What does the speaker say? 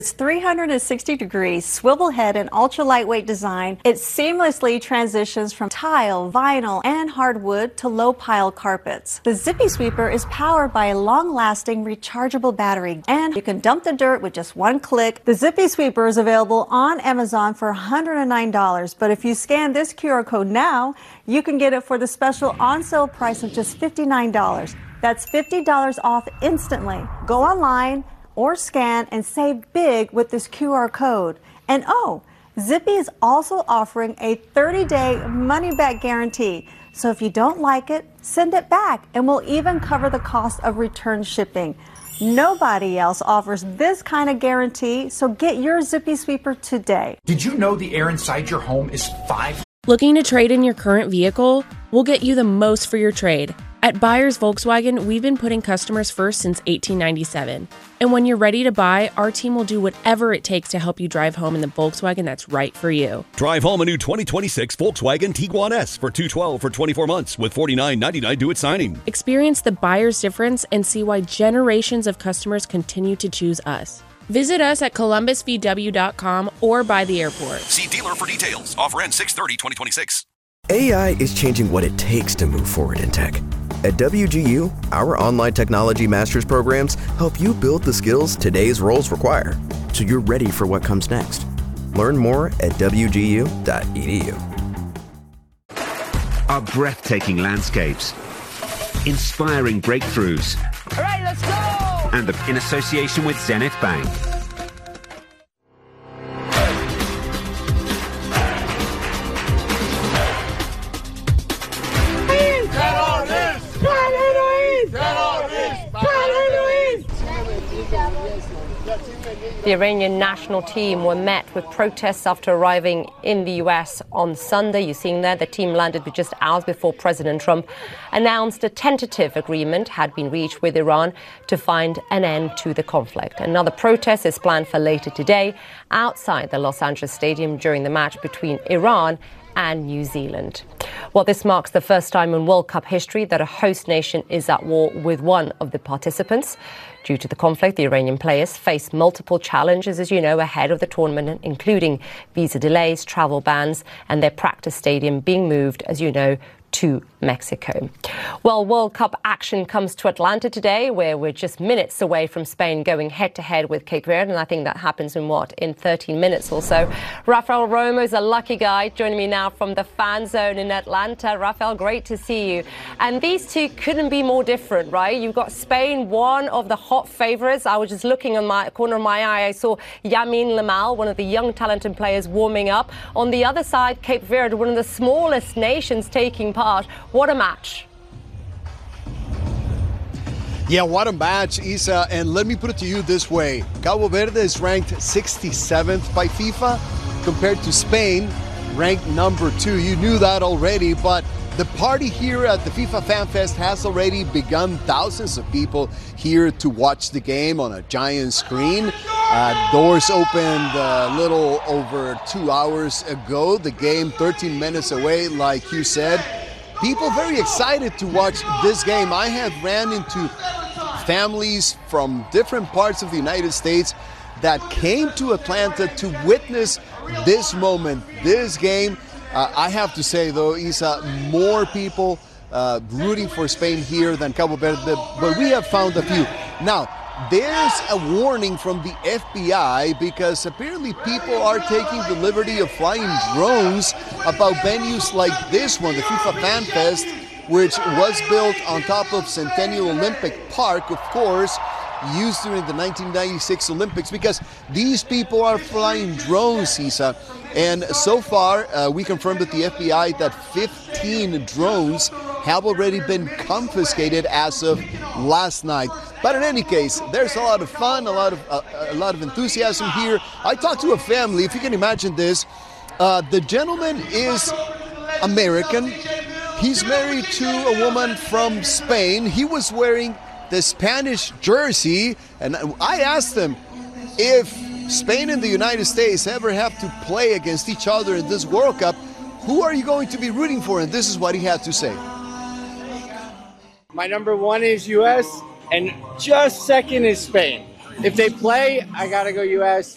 Its 360 degrees swivel head and ultra lightweight design, it seamlessly transitions from tile, vinyl, and hardwood to low pile carpets. The Zippy Sweeper is powered by a long-lasting rechargeable battery, and you can dump the dirt with just one click. The Zippy Sweeper is available on Amazon for $109, but if you scan this QR code now, you can get it for the special on-sale price of just $59. That's $50 off instantly. Go online or scan and save big with this QR code. And Zippy is also offering a 30-day money-back guarantee. So if you don't like it, send it back, and we'll even cover the cost of return shipping. Nobody else offers this kind of guarantee, so get your Zippy Sweeper today. Did you know the air inside your home is 5? Looking to trade in your current vehicle? We'll get you the most for your trade. At Buyers Volkswagen, we've been putting customers first since 1897. And when you're ready to buy, our team will do whatever it takes to help you drive home in the Volkswagen that's right for you. Drive home a new 2026 Volkswagen Tiguan S for $212 for 24 months with $49.99 due at signing. Experience the buyer's difference and see why generations of customers continue to choose us. Visit us at columbusvw.com or by the airport. See dealer for details. Offer ends 6/30/2026. AI is changing what it takes to move forward in tech. At WGU, our online technology master's programs help you build the skills today's roles require, so you're ready for what comes next. Learn more at wgu.edu. Our breathtaking landscapes, inspiring breakthroughs. All right, let's go! And in association with Zenith Bank. The Iranian national team were met with protests after arriving in the U.S. on Sunday. You're seeing there the team landed with just hours before President Trump announced a tentative agreement had been reached with Iran to find an end to the conflict. Another protest is planned for later today outside the Los Angeles Stadium during the match between Iran and New Zealand. Well, this marks the first time in World Cup history that a host nation is at war with one of the participants. Due to the conflict, the Iranian players face multiple challenges, as you know, ahead of the tournament, including visa delays, travel bans, and their practice stadium being moved, as you know, to Mexico. Well, World Cup action comes to Atlanta today, where we're just minutes away from Spain going head-to-head with Cape Verde, and I think that happens in 13 minutes or so. Rafael Romo is a lucky guy, joining me now from the fan zone in Atlanta. Rafael, great to see you. And these two couldn't be more different, right? You've got Spain, one of the hot favourites. I was just looking on my corner of my eye. I saw Yamin Lamal, one of the young, talented players, warming up. On the other side, Cape Verde, one of the smallest nations taking part. What a match. Yeah, what a match, Isa. And let me put it to you this way. Cabo Verde is ranked 67th by FIFA compared to Spain, ranked number 2. You knew that already, but the party here at the FIFA Fan Fest has already begun. Thousands of people here to watch the game on a giant screen. Doors opened a little over 2 hours ago. The game 13 minutes away, like you said. People very excited to watch this game. I have ran into families from different parts of the United States that came to Atlanta to witness this moment, this game. I have to say, though, Isa, more people rooting for Spain here than Cabo Verde, but we have found a few. Now, there's a warning from the FBI because apparently people are taking the liberty of flying drones about venues like this one, the FIFA Fan Fest, which was built on top of Centennial Olympic Park, of course, used during the 1996 Olympics, because these people are flying drones, Isa. And so far, we confirmed at the FBI that 15 drones have already been confiscated as of last night. But in any case, there's a lot of fun, a lot of enthusiasm here. I talked to a family, if you can imagine this. The gentleman is American. He's married to a woman from Spain. He was wearing the Spanish jersey, and I asked him if Spain and the United States ever have to play against each other in this World Cup, who are you going to be rooting for? And this is what he had to say. My number 1 is U.S. and just second is Spain. If they play, I gotta go U.S.